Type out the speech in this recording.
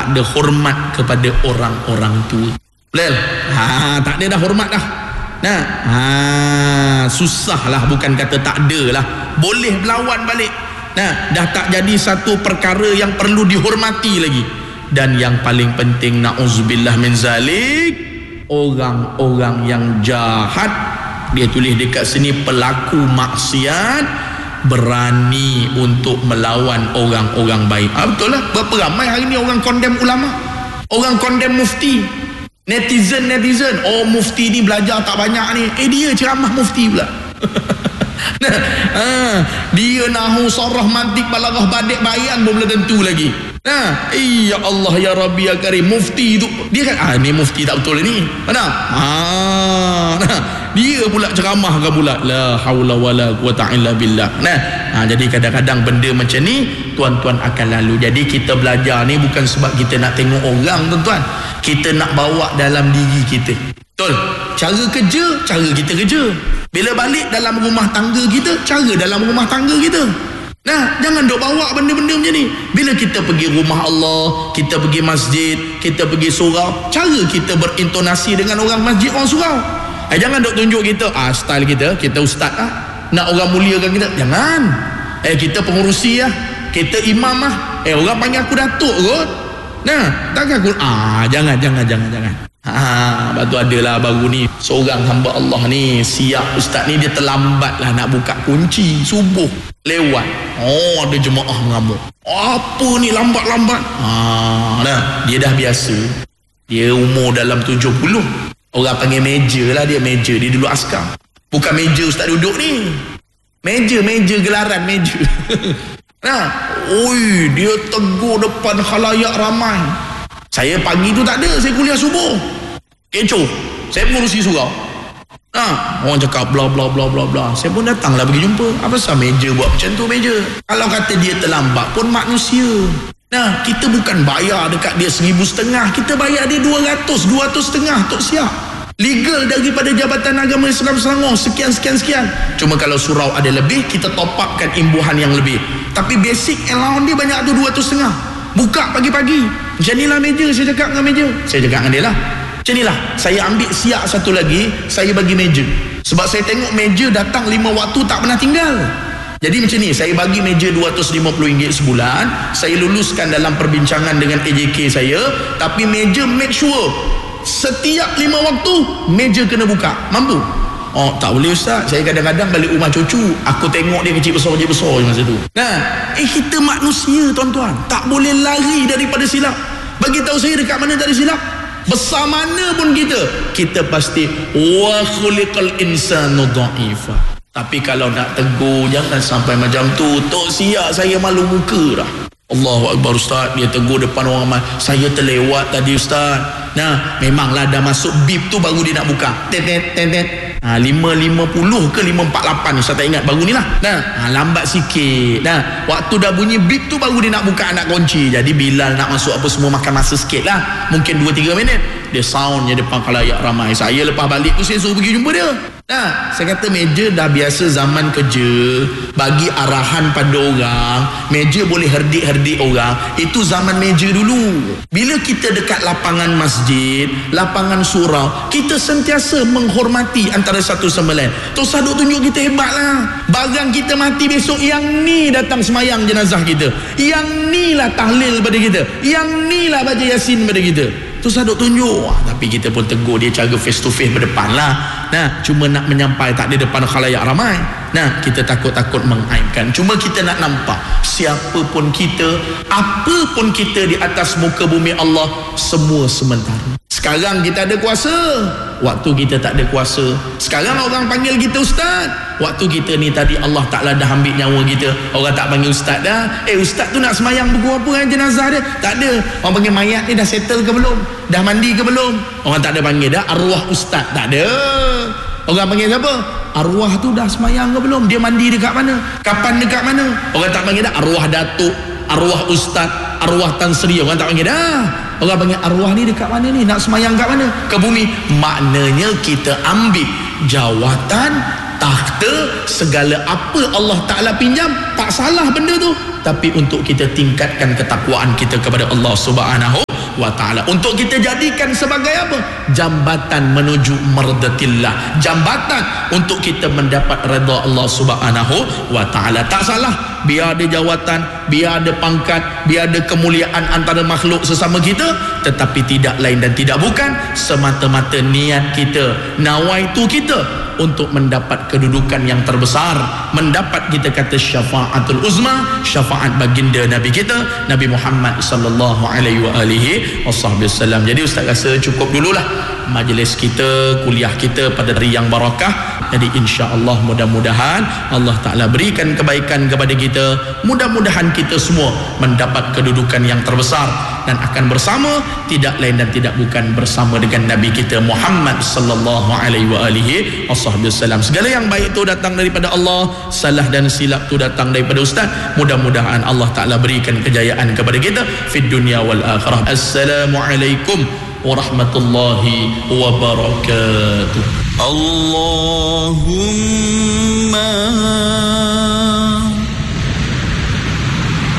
tak ada hormat kepada orang-orang tua. Betul? Tak ada dah hormat dah. Nah, susahlah, bukan kata tak ada lah. Boleh berlawan balik. Nah, dah tak jadi satu perkara yang perlu dihormati lagi. Dan yang paling penting, na'udzubillah min zalik, orang-orang yang jahat, dia tulis dekat sini, pelaku maksiat berani untuk melawan orang-orang baik. Betul lah. Berapa ramai hari ni orang condemn ulama, orang condemn mufti, netizen, oh mufti ni belajar tak banyak ni. Dia ceramah mufti pula. Dia nahu sarah mantik balaghah badik bayan pun belum tentu lagi. Ya Allah ya Rabbi ya Karim, mufti tu dia kan ni mufti tak betul ni. Mana? Dia pula ceramah kan pula, la haula wala quwata illa billah. Jadi kadang-kadang benda macam ni tuan-tuan akan lalu. Jadi kita belajar ni bukan sebab kita nak tengok orang, tuan-tuan. Kita nak bawa dalam diri kita. Betul? Cara kerja, cara kita kerja. Bila balik dalam rumah tangga kita, cara dalam rumah tangga kita. Jangan duk bawa benda-benda macam ni. Bila kita pergi rumah Allah, kita pergi masjid, kita pergi surau, cara kita berintonasi dengan orang masjid, orang surau. Jangan duk tunjuk kita, style kita ustaz lah. Nak orang muliakan kita, jangan. Kita pengurusi lah, kita imam lah. Orang panggil aku datuk kot. Takkan aku, jangan. Lepas tu adalah baru ni seorang hamba Allah ni, siap ustaz ni, dia terlambat lah nak buka kunci subuh, lewat. Ada jemaah mengamuk. Apa ni lambat-lambat? Dia dah biasa. Dia umur dalam 70. Orang panggil meja lah dia, meja. Dia dulu askar. Bukan meja ustaz duduk ni. Meja gelaran meja. Dia tegur depan khalayak ramai. Saya pagi tu tak ada, saya kuliah subuh. Kecoh. Saya pengurusi surau. Orang cakap bla bla bla bla bla. Saya pun datanglah pergi jumpa. Apa sebab meja buat macam tu meja? Kalau kata dia terlambat pun manusia. Kita bukan bayar dekat dia 1,500. Kita bayar dia 200,500 tok siap. Legal daripada Jabatan Agama Islam Selangor, sekian. Cuma kalau surau ada lebih, kita top upkan imbuhan yang lebih. Tapi basic allowance dia banyak tu 200,500. Buka pagi-pagi. Macam inilah meja, saya cakap dengan meja. Saya cakap dengan dia lah. Macam inilah, saya ambil siap satu lagi, saya bagi meja. Sebab saya tengok meja datang 5 waktu tak pernah tinggal. Jadi macam ni, saya bagi meja RM250 sebulan. Saya luluskan dalam perbincangan dengan AJK saya. Tapi meja make sure setiap 5 waktu meja kena buka. Mampu? Tak boleh ustaz, saya kadang-kadang balik rumah cucu, aku tengok dia kecil besar masa tu. Kita manusia tuan-tuan, tak boleh lari daripada silap. Bagi tahu saya dekat mana tak ada silap, besar mana pun kita pasti wa khuliqal insanu dha'ifa. Tapi kalau nak tegur, jangan sampai macam tu. Tok siap saya malu muka dah. Allahu Akbar ustaz, dia tegur depan orang ramai. Saya terlewat tadi ustaz. Memanglah dah masuk bip tu baru dia nak buka. 5.50 ke 5.48 ni, saya tak ingat, baru ni lah. Lambat sikit. Waktu dah bunyi bip tu baru dia nak buka anak kunci. Jadi Bilal nak masuk apa semua makan masa sikit lah. Mungkin 2-3 minit. Dia soundnya depan khalayak ramai. Saya lepas balik tu saya suruh pergi jumpa dia. Saya kata meja dah biasa zaman kerja, bagi arahan pada orang. Meja boleh herdik-herdik orang. Itu zaman meja dulu. Bila kita dekat lapangan masjid, lapangan surau, kita sentiasa menghormati antara satu sama lain. Tok Saduk tunjuk kita hebat lah. Barang kita mati besok, yang ni datang semayang jenazah kita, yang ni lah tahlil pada kita, yang ni lah baca Yasin pada kita. Tok Saduk tunjuk. Tapi kita pun tegur dia cara face to face berdepan lah. Cuma nak menyampai, tak ada depan khalayak ramai. Kita takut-takut mengaibkan. Cuma kita nak nampak siapa pun kita, apa pun kita di atas muka bumi Allah, semua sementara. Sekarang kita ada kuasa, waktu kita tak ada kuasa. Sekarang orang panggil kita ustaz, waktu kita ni tadi Allah Ta'ala dah ambil nyawa kita, orang tak panggil ustaz dah. Ustaz tu nak semayang buku apa dengan jenazah dia? Tak ada. Orang panggil mayat ni dah settle ke belum? Dah mandi ke belum? Orang tak ada panggil dah arwah ustaz. Tak ada. Orang panggil siapa? Arwah tu dah semayang ke belum? Dia mandi dekat mana? Kapan dekat mana? Orang tak panggil dah arwah datuk, arwah ustaz, arwah Tan Sri. Orang tak panggil dah. Orang panggil arwah ni dekat mana ni? Nak semayang kat mana? Ke bumi. Maknanya kita ambil jawatan, takhta, segala apa Allah Ta'ala pinjam. Tak salah benda tu, tapi untuk kita tingkatkan ketakwaan kita kepada Allah Subhanahu wa ta'ala. Untuk kita jadikan sebagai apa? Jambatan menuju mardatillah, jambatan untuk kita mendapat redha Allah Subhanahu wa ta'ala. Tak salah, biar ada jawatan, biar ada pangkat, biar ada kemuliaan antara makhluk sesama kita, tetapi tidak lain dan tidak bukan semata-mata niat kita, nawaitu kita untuk mendapat kedudukan yang terbesar, mendapat kita kata syafaatul uzma, syafaat baginda Nabi kita Nabi Muhammad sallallahu alaihi wa alihi wasallam. Jadi ustaz rasa cukup dululah majlis kita, kuliah kita pada hari yang barakah. Jadi insya-Allah mudah-mudahan Allah Taala berikan kebaikan kepada kita, mudah-mudahan kita semua mendapat kedudukan yang terbesar dan akan bersama tidak lain dan tidak bukan bersama dengan Nabi kita Muhammad sallallahu alaihi wa alihi wasallam. Segala yang baik itu datang daripada Allah, salah dan silap itu datang daripada ustaz. Mudah-mudahan Allah Taala berikan kejayaan kepada kita fid dunya wal akhirah. Assalamualaikum warahmatullahi wabarakatuh. Allahumma